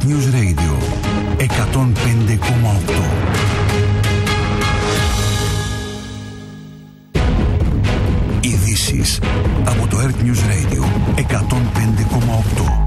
News Radio 105,8. Ειδήσεις από το Earth News Radio 105,8.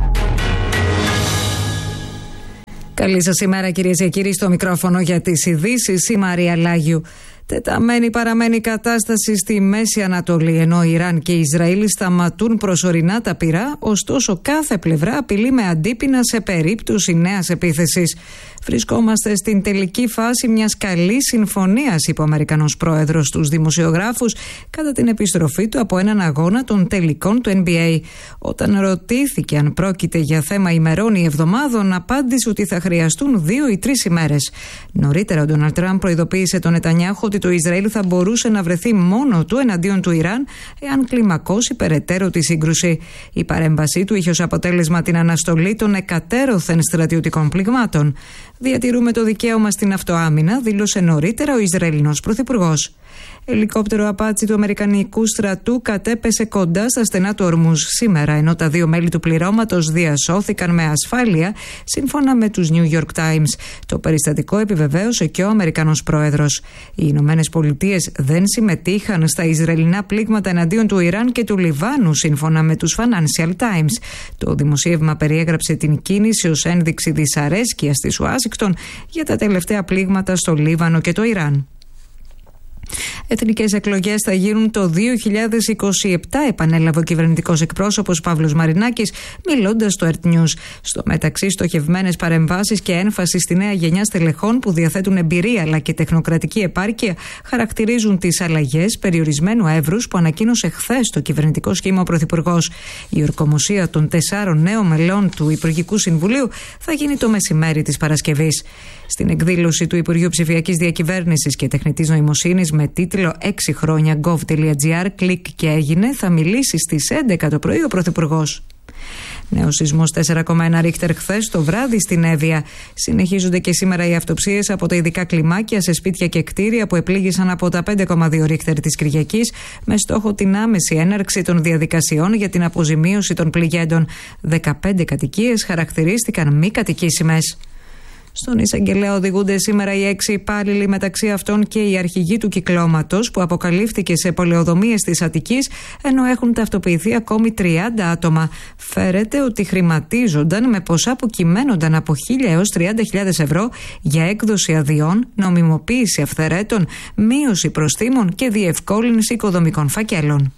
Καλή σας ημέρα, κυρίες και κύριοι, στο μικρόφωνο για τις ειδήσεις η Μαρία Λάγιου. Τεταμένη παραμένει η κατάσταση στη Μέση Ανατολή, ενώ Ιράν και Ισραήλ σταματούν προσωρινά τα πυρά, ωστόσο κάθε πλευρά απειλεί με αντίπεινα σε περίπτωση νέας επίθεσης. Βρισκόμαστε στην τελική φάση μιας καλής συμφωνίας, είπε ο Αμερικανός πρόεδρος στους δημοσιογράφους κατά την επιστροφή του από έναν αγώνα των τελικών του NBA. Όταν ρωτήθηκε αν πρόκειται για θέμα ημερών ή εβδομάδων, απάντησε ότι θα χρειαστούν 2 ή 3 ημέρες. Νωρίτερα, ο Ντόναλντ Τραμπ προειδοποίησε τον Νετανιάχου ότι το Ισραήλ θα μπορούσε να βρεθεί μόνο του εναντίον του Ιράν εάν κλιμακώσει περαιτέρω τη σύγκρουση. Η παρέμβασή του είχε ως αποτέλεσμα την αναστολή των εκατέρωθεν στρατιωτικών πληγμάτων. Διατηρούμε το δικαίωμα στην αυτοάμυνα, δήλωσε νωρίτερα ο Ισραηλινός πρωθυπουργός. Ελικόπτερο απάτσι του Αμερικανικού στρατού κατέπεσε κοντά στα στενά του Ορμούζ σήμερα, ενώ τα 2 μέλη του πληρώματος διασώθηκαν με ασφάλεια, σύμφωνα με τους New York Times. Το περιστατικό επιβεβαίωσε και ο Αμερικανός πρόεδρος. Οι Ηνωμένες Πολιτείες δεν συμμετείχαν στα Ισραηλινά πλήγματα εναντίον του Ιράν και του Λιβάνου, σύμφωνα με τους Financial Times. Το δημοσίευμα περιέγραψε την κίνηση ως ένδειξη δυσαρέσκειας της Ουάσιγκτον για τα τελευταία πλήγματα στο Λίβανο και το Ιράν. Εθνικές εκλογές θα γίνουν το 2027, επανέλαβε ο κυβερνητικός εκπρόσωπος Παύλος Μαρινάκης, μιλώντας στο Earth News. Στο μεταξύ, στοχευμένες παρεμβάσεις και έμφαση στη νέα γενιά στελεχών που διαθέτουν εμπειρία αλλά και τεχνοκρατική επάρκεια χαρακτηρίζουν τις αλλαγές περιορισμένου εύρους που ανακοίνωσε χθες το κυβερνητικό σχήμα ο Πρωθυπουργός. Η ορκομοσία των 4 νέων μελών του Υπουργικού Συμβουλίου θα γίνει το μεσημέρι της Παρασκευής. Στην εκδήλωση του Υπουργείου Ψηφιακής Διακυβέρνησης και Τεχνητής Νοημοσύνης με τίτλο 6 χρόνια gov.gr, κλικ και έγινε, θα μιλήσει στις 11 το πρωί ο Πρωθυπουργός. Νέος σεισμός 4,1 ρίχτερ χθες το βράδυ στην Εύβοια. Συνεχίζονται και σήμερα οι αυτοψίες από τα ειδικά κλιμάκια σε σπίτια και κτίρια που επλήγησαν από τα 5,2 ρίχτερ της Κυριακής, με στόχο την άμεση έναρξη των διαδικασιών για την αποζημίωση των πληγέντων. 15 κατοικίες χαρακτηρίστηκαν μη κατοικήσιμες. Στον εισαγγελέα οδηγούνται σήμερα οι 6 υπάλληλοι, μεταξύ αυτών και οι αρχηγοί του κυκλώματος που αποκαλύφθηκε σε πολεοδομίες της Αττικής, ενώ έχουν ταυτοποιηθεί ακόμη 30 άτομα. Φέρεται ότι χρηματίζονταν με ποσά που κυμαίνονταν από 1.000 έως 30.000 ευρώ για έκδοση αδειών, νομιμοποίηση αυθαιρέτων, μείωση προστίμων και διευκόλυνση οικοδομικών φακέλων.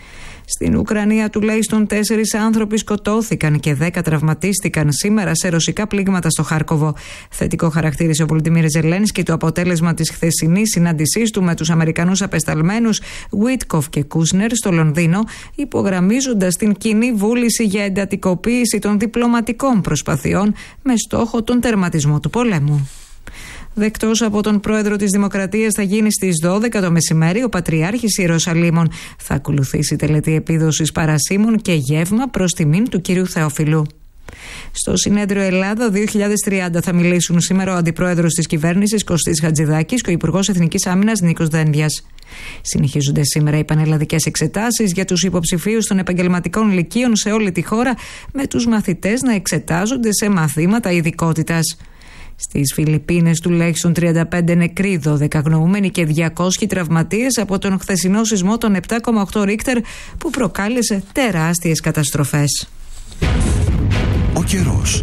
Στην Ουκρανία τουλάχιστον 4 άνθρωποι σκοτώθηκαν και 10 τραυματίστηκαν σήμερα σε ρωσικά πλήγματα στο Χάρκοβο. Θετικό χαρακτήρισε ο Βολοντιμίρ Ζελένσκι το αποτέλεσμα της χθεσινής συνάντησής του με τους Αμερικανούς απεσταλμένους Βίτκοφ και Κούσνερ στο Λονδίνο, υπογραμμίζοντας την κοινή βούληση για εντατικοποίηση των διπλωματικών προσπαθειών με στόχο τον τερματισμό του πολέμου. Δεκτός από τον πρόεδρο της Δημοκρατίας θα γίνει στις 12 το μεσημέρι ο Πατριάρχης Ιερουσαλήμων. Θα ακολουθήσει τελετή επίδοσης παρασίμων και γεύμα προς τιμήν του κυρίου Θεόφιλου. Στο συνέδριο Ελλάδα 2030 θα μιλήσουν σήμερα ο αντιπρόεδρος της κυβέρνησης Κωστής Χατζηδάκης και ο Υπουργός Εθνικής Άμυνας Νίκος Δένδιας. Συνεχίζονται σήμερα οι πανελλαδικές εξετάσεις για τους υποψηφίους των επαγγελματικών λυκείων σε όλη τη χώρα, με τους μαθητές να εξετάζονται σε μαθήματα ειδικότητας. Στις Φιλιππίνες τουλάχιστον 35 νεκροί, 12 αγνοούμενοι και 200 τραυματίες από τον χθεσινό σεισμό των 7,8 ρίχτερ που προκάλεσε τεράστιες καταστροφές. Ο καιρός.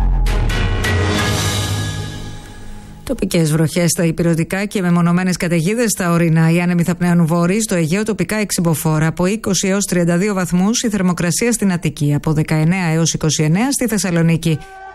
Τοπικές βροχές στα ηπειρωτικά και μεμονωμένες καταιγίδες στα ορεινά. Οι άνεμοι θα πνέουν βόρειοι, στο Αιγαίο τοπικά εξυμποφόρα. Από 20 έως 32 βαθμούς η θερμοκρασία στην Αττική. Από 19 έως 29 στη Θεσσαλονίκη.